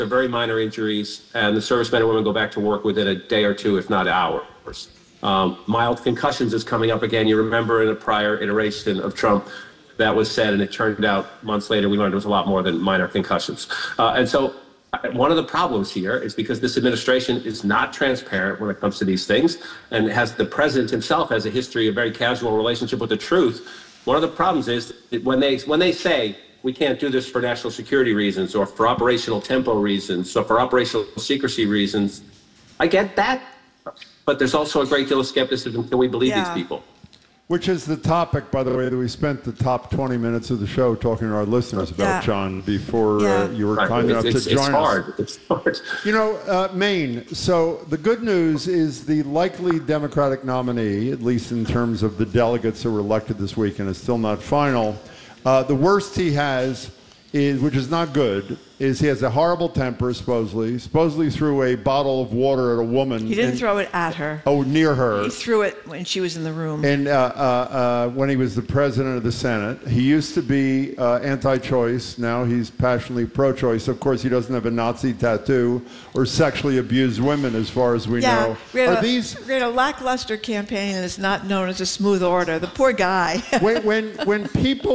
They're very minor injuries, and the servicemen and women go back to work within a day or two, if not hours. Mild concussions is coming up again. You remember in a prior iteration of Trump, that was said, and it turned out months later we learned it was a lot more than minor concussions. And so one of the problems here is because this administration is not transparent when it comes to these things, and has the president himself has a history of very casual relationship with the truth. One of the problems is that when they say we can't do this for national security reasons or for operational tempo reasons or for operational secrecy reasons, I get that. But there's also a great deal of skepticism. Can we believe these people? Which is the topic, by the way, that we spent the top 20 minutes of the show talking to our listeners about, John, before you were kind enough to join us. It's hard. You know, Maine, so the good news is the likely Democratic nominee, at least in terms of the delegates that were elected this weekend, is still not final. The worst he has is, which is not good, is he has a horrible temper, supposedly threw a bottle of water at a woman. He didn't throw it at her. Oh, near her. He threw it when she was in the room. And when he was the president of the Senate, he used to be anti-choice. Now he's passionately pro-choice. Of course, he doesn't have a Nazi tattoo or sexually abused women, as far as we know. We had a lackluster campaign, and it's not known as a smooth order. The poor guy. when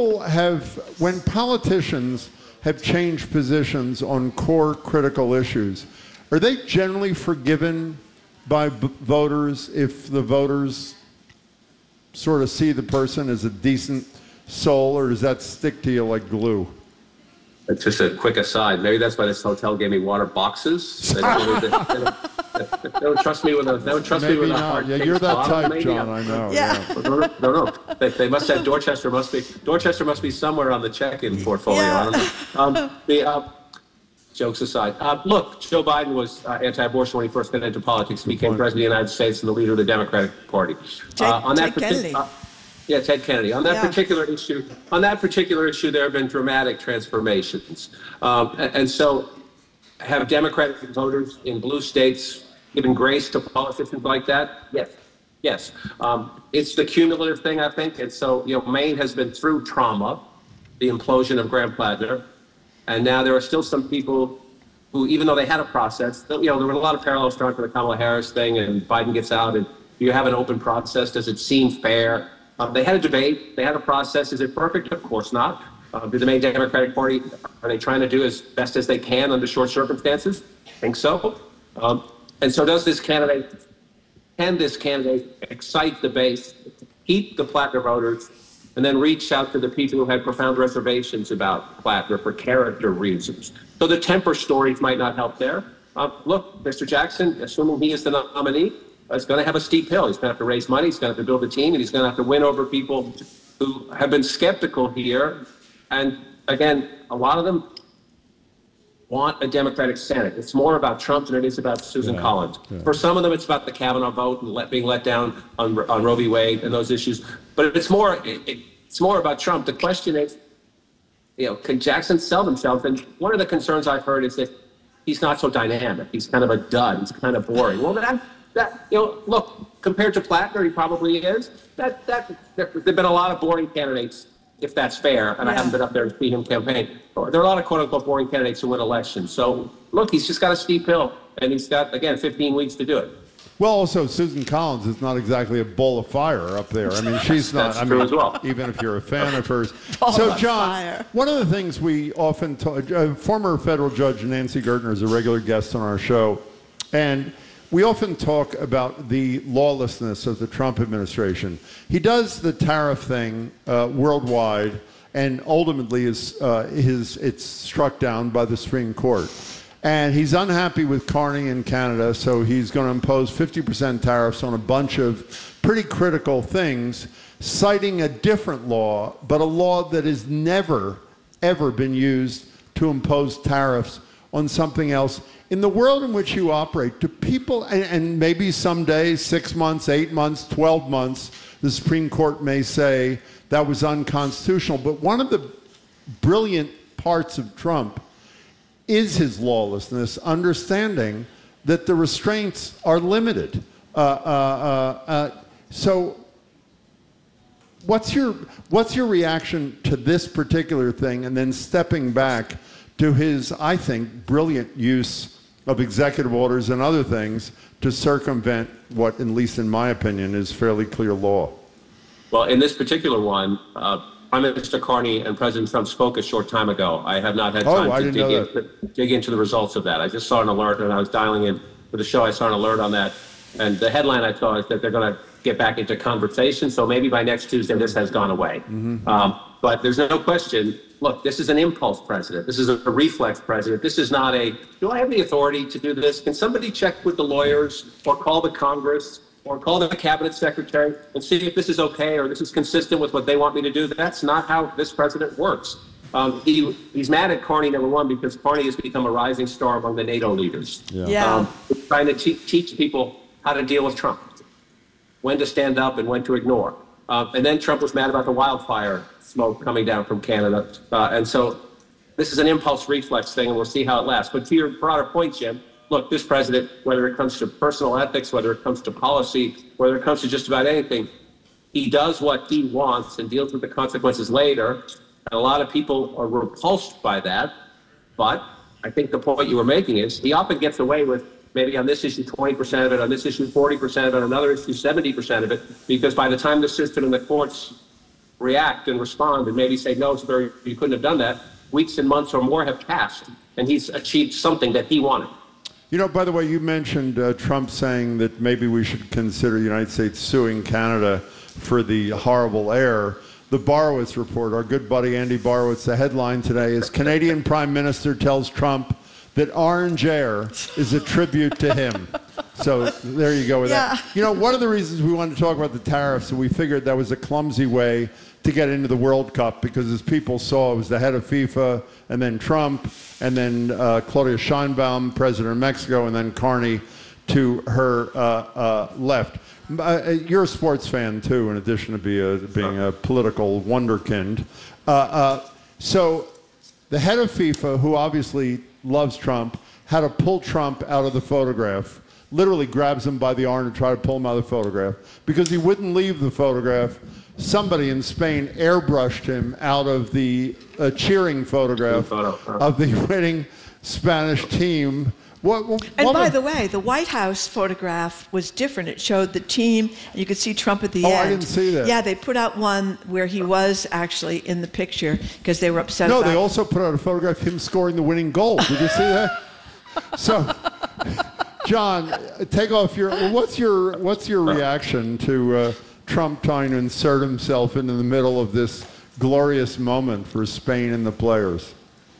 politicians have changed positions on core critical issues, are they generally forgiven by voters if the voters sort of see the person as a decent soul, or does that stick to you like glue? It's just a quick aside. Maybe that's why this hotel gave me water boxes. They don't trust me with a. They don't trust me with a hard. Yeah, you're that type, John. I know. Yeah. No. They must have Dorchester. Dorchester must be somewhere on the check-in portfolio. I don't know. Jokes aside, look, Joe Biden was anti-abortion when he first got into politics. He became president of the United States and the leader of the Democratic Party. Ted Kennedy. Ted Kennedy. On that particular issue, there have been dramatic transformations, and so have Democratic voters in blue states given grace to politicians like that? Yes. It's the cumulative thing, I think, and so Maine has been through trauma, the implosion of Graham Plattner, and now there are still some people who, even though they had a process, there were a lot of parallels drawn to the Kamala Harris thing, and Biden gets out, and you have an open process. Does it seem fair? They had a debate. They had a process. Is it perfect? Of course not. Do the Maine Democratic Party, are they trying to do as best as they can under short circumstances? I think so. And so can this candidate excite the base, keep the Plattner voters, and then reach out to the people who had profound reservations about Plattner for character reasons? So the temper stories might not help there. Look, Mr. Jackson, assuming he is the nominee, is going to have a steep hill. He's going to have to raise money. He's going to have to build a team, and he's going to have to win over people who have been skeptical here. And again, a lot of them want a Democratic Senate. It's more about Trump than it is about Susan Collins. For some of them, it's about the Kavanaugh vote and being let down on Roe v. Wade and those issues. But it's more about Trump. The question is, can Jackson sell themselves? And one of the concerns I've heard is that he's not so dynamic. He's kind of a dud. He's kind of boring. Well, look, compared to Plattner, he probably is. There've been a lot of boring candidates, if that's fair, and I haven't been up there to see him campaign. There are a lot of quote-unquote boring candidates who win elections. So, look, he's just got a steep hill, and he's got, again, 15 weeks to do it. Well, also, Susan Collins is not exactly a ball of fire up there. I mean, she's not. That's true as well. Even if you're a fan of hers. So, John, one of the things we often talk, former federal judge Nancy Gertner is a regular guest on our show, and we often talk about the lawlessness of the Trump administration. He does the tariff thing worldwide, and ultimately it's struck down by the Supreme Court. And he's unhappy with Carney in Canada, so he's going to impose 50% tariffs on a bunch of pretty critical things, citing a different law, but a law that has never, ever been used to impose tariffs on something else. In the world in which you operate, do people, and maybe someday, 6 months, 8 months, 12 months, the Supreme Court may say that was unconstitutional, but one of the brilliant parts of Trump is his lawlessness, understanding that the restraints are limited. So what's your reaction to this particular thing, and then stepping back to his, I think, brilliant use of executive orders and other things to circumvent what, at least in my opinion, is fairly clear law? Well, in this particular one, Prime Minister Carney and President Trump spoke a short time ago. I have not had time to dig into the results of that. I just saw an alert, and I was dialing in for the show. I saw an alert on that. And the headline I saw is that they're going to get back into conversation. So maybe by next Tuesday, this has gone away. But there's no question. Look, this is an impulse president. This is a reflex president. This is not a, do I have the authority to do this? Can somebody check with the lawyers or call the Congress or call the cabinet secretary and see if this is okay or this is consistent with what they want me to do? That's not how this president works. He's mad at Carney, number one, because Carney has become a rising star among the NATO leaders. Trying to teach people how to deal with Trump, when to stand up and when to ignore. And then Trump was mad about the wildfire smoke coming down from Canada. And so this is an impulse reflex thing, and we'll see how it lasts. But to your broader point, Jim, look, this president, whether it comes to personal ethics, whether it comes to policy, whether it comes to just about anything, he does what he wants and deals with the consequences later. And a lot of people are repulsed by that. But I think the point you were making is he often gets away with maybe on this issue 20% of it, on this issue 40% of it, on another issue 70% of it, because by the time the system and the courts react and respond and maybe say, no, sir, you couldn't have done that, weeks and months or more have passed, and he's achieved something that he wanted. You know, by the way, you mentioned Trump saying that maybe we should consider the United States suing Canada for the horrible air. The Borowitz report, our good buddy Andy Borowitz, the headline today is Canadian Prime Minister tells Trump that orange air is a tribute to him. So there you go with that. You know, one of the reasons we wanted to talk about the tariffs, and we figured that was a clumsy way to get into the World Cup, because as people saw, it was the head of FIFA, and then Trump, and then Claudia Sheinbaum, president of Mexico, and then Carney to her left. You're a sports fan, too, in addition to being a political wunderkind. So the head of FIFA, who obviously loves Trump, had to pull Trump out of the photograph, literally grabs him by the arm to try to pull him out of the photograph. Because he wouldn't leave the photograph, somebody in Spain airbrushed him out of the cheering photograph of the winning Spanish team. And by the way, the White House photograph was different. It showed the team, and you could see Trump at the end. Oh, I didn't see that. Yeah, they put out one where he was actually in the picture because they were upset about it. No, they also put out a photograph of him scoring the winning goal. Did you see that? So, John, take off your... What's your reaction to Trump trying to insert himself into the middle of this glorious moment for Spain and the players?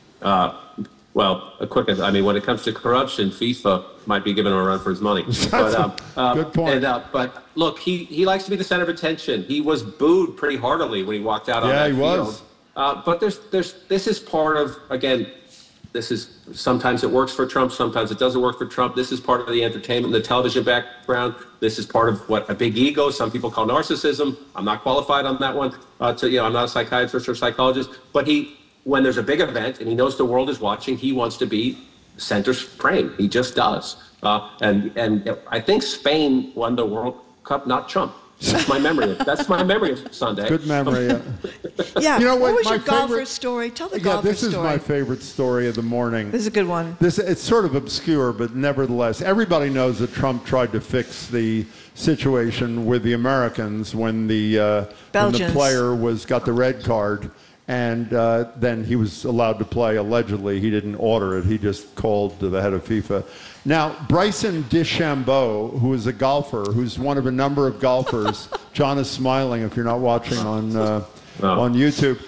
Well, when it comes to corruption, FIFA might be giving him a run for his money. Good point. But look, he likes to be the center of attention. He was booed pretty heartily when he walked out on that field. Yeah, he was. But this is part of, again, sometimes it works for Trump, sometimes it doesn't work for Trump. This is part of the entertainment, the television background. This is part of what a big ego, some people call narcissism. I'm not qualified on that one. I'm not a psychiatrist or psychologist, but when there's a big event and he knows the world is watching, he wants to be center frame. He just does. And I think Spain won the World Cup, not Trump. That's my memory. That's my memory of Sunday. Good memory. Yeah. You know what was your golfer story? Tell the golfer story. This is my favorite story of the morning. This is a good one. It's sort of obscure, but nevertheless, everybody knows that Trump tried to fix the situation with the Americans when the player got the red card. And then he was allowed to play, allegedly. He didn't order it. He just called to the head of FIFA. Now, Bryson DeChambeau, who is a golfer, who's one of a number of golfers, John is smiling if you're not watching on YouTube,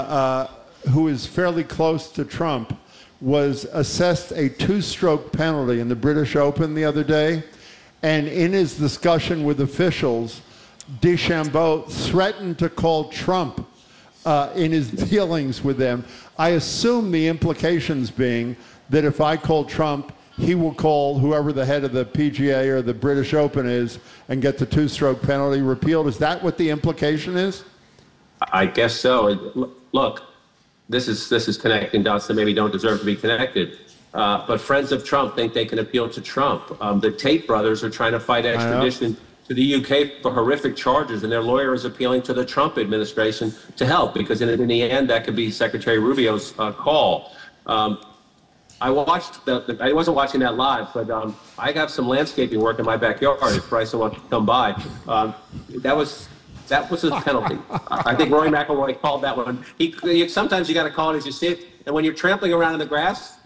who is fairly close to Trump, was assessed a 2-stroke penalty in the British Open the other day. And in his discussion with officials, DeChambeau threatened to call Trump in his dealings with them. I assume the implications being that if I call Trump, he will call whoever the head of the PGA or the British Open is and get the 2-stroke penalty repealed. Is that what the implication is? I guess so. Look, this is connecting dots that maybe don't deserve to be connected. But friends of Trump think they can appeal to Trump. The Tate brothers are trying to fight extradition to the UK for horrific charges, and their lawyer is appealing to the Trump administration to help, because in the end, that could be Secretary Rubio's call. I watched I wasn't watching that live, but I got some landscaping work in my backyard. If Bryson wants to come by, that was his penalty. I think Rory McIlroy called that one. Sometimes you got to call it as you see it, and when you're trampling around in the grass,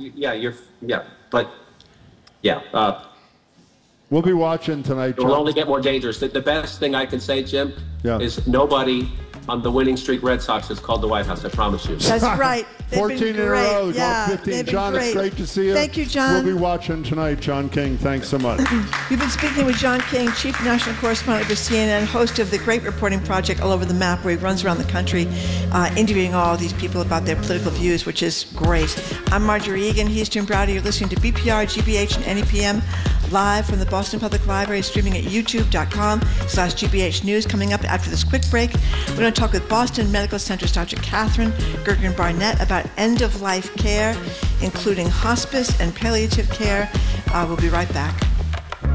We'll be watching tonight, John. It will only get more dangerous. The best thing I can say, Jim, is nobody on the winning streak Red Sox has called the White House. I promise you. That's right. 14 in a row. Yeah, 15. John, it's great to see you. Thank you, John. We'll be watching tonight. John King, thanks so much. We've been speaking with John King, Chief National Correspondent for CNN, host of the great reporting project All Over the Map, where he runs around the country interviewing all these people about their political views, which is great. I'm Marjorie Egan. He's Jim Browder. You're listening to BPR, GBH, and NEPM live from the Boston Public Library, streaming at youtube.com/GBH News. Coming up after this quick break, we're going to talk with Boston Medical Center's Dr. Catherine Gergen-Barnett about end-of-life care, including hospice and palliative care. We'll be right back.